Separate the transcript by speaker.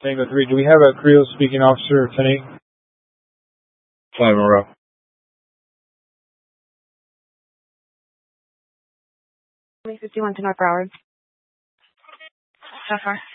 Speaker 1: Tango 3, do we have a Creole speaking officer, 10-8? Fly Monroe.
Speaker 2: 51 to North Broward. How far?